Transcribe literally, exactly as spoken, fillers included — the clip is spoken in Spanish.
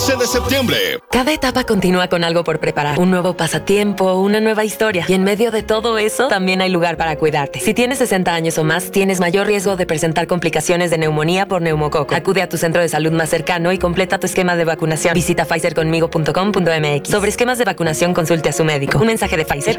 once de septiembre. Cada etapa continúa con algo por preparar. Un nuevo pasatiempo, una nueva historia. Y en medio de todo eso, también hay lugar para cuidarte. Si tienes sesenta años o más, tienes mayor riesgo de presentar complicaciones de neumonía por neumococo. Acude a tu centro de salud más cercano y completa tu esquema de vacunación. Visita pfizer conmigo punto com punto m x. Sobre esquemas de vacunación, consulte a su médico. Un mensaje de Pfizer.